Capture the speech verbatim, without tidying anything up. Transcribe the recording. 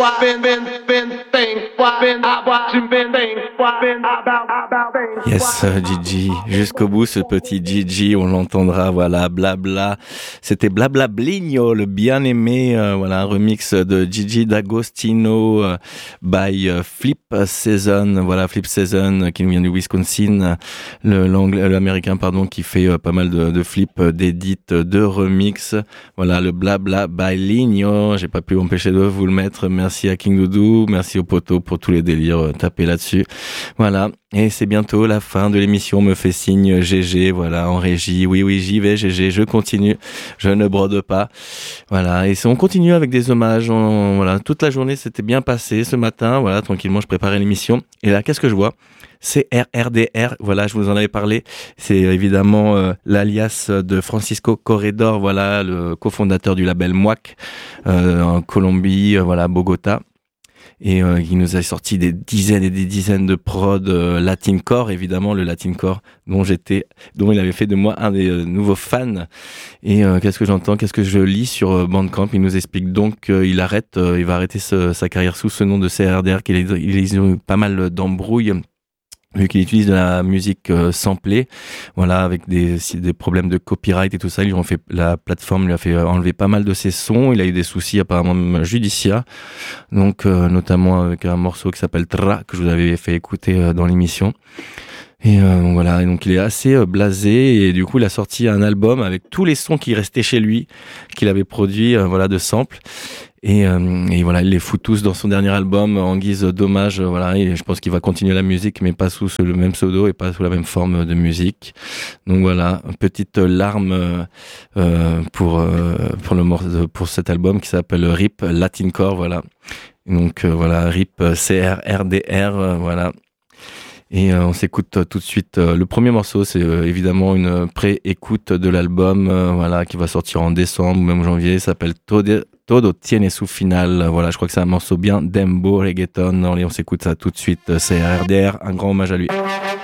why been been been thing, why been I watch you been thing, why been about about thing. Yes, Gigi, jusqu'au bout ce petit Gigi, on l'entendra, voilà, blabla. C'était Blabla Bligno, le bien-aimé, euh, voilà, un remix de Gigi D'Agostino euh, by euh, Flip Season, voilà, Flip Season qui nous vient du Wisconsin, le, l'anglais, l'américain, pardon, qui fait euh, pas mal de, de flips, euh, d'édits, de remix. Voilà, le Blabla by Ligno, j'ai pas pu m'empêcher de vous le mettre. Merci à King Doudou, merci au poteau pour tous les délires, euh, tapez là-dessus. Voilà. Et c'est bientôt la fin de l'émission, me fait signe G G, voilà, en régie. Oui, oui, j'y vais, G G, je continue, je ne brode pas. Voilà, et on continue avec des hommages. On, voilà, toute la journée s'était bien passé ce matin, voilà, tranquillement, je préparais l'émission. Et là, qu'est-ce que je vois ? C R R D R, voilà, je vous en avais parlé. C'est évidemment euh, l'alias de Francisco Corredor, voilà, le cofondateur du label M O A C euh, en Colombie, euh, voilà, Bogota. Et euh, il nous a sorti des dizaines et des dizaines de prods euh, Latincore, évidemment le Latincore dont j'étais, dont il avait fait de moi un des euh, nouveaux fans. Et euh, qu'est-ce que j'entends, qu'est-ce que je lis sur euh, Bandcamp ? Il nous explique donc qu'il arrête, euh, il va arrêter ce, sa carrière sous ce nom de C R R D R, qu'il a, il a eu pas mal d'embrouilles. Vu qu'il utilise de la musique euh, samplée, voilà, avec des, des problèmes de copyright et tout ça, ils ont fait, la plateforme lui a fait enlever pas mal de ses sons. Il a eu des soucis apparemment judiciaires, donc euh, notamment avec un morceau qui s'appelle Tra, que je vous avais fait écouter euh, dans l'émission. Et euh, donc voilà, et donc il est assez euh, blasé, et du coup il a sorti un album avec tous les sons qui restaient chez lui, qu'il avait produits, euh, voilà, de samples. Et, euh, et voilà, il les fout tous dans son dernier album en guise d'hommage. Euh, voilà, et je pense qu'il va continuer la musique, mais pas sous le même pseudo et pas sous la même forme de musique. Donc voilà, une petite larme euh, pour euh, pour le morceau, pour cet album qui s'appelle R I P Latincore. Voilà, donc euh, voilà, R I P C R R D R. Euh, voilà. Et euh, on s'écoute euh, tout de suite. Euh, le premier morceau, c'est euh, évidemment une pré-écoute de l'album, euh, voilà, qui va sortir en décembre ou même janvier. Ça s'appelle Todo, Todo tiene su final. Voilà, je crois que c'est un morceau bien dembo reggaeton. Allez, on s'écoute ça tout de suite. C R R D R, un grand hommage à lui.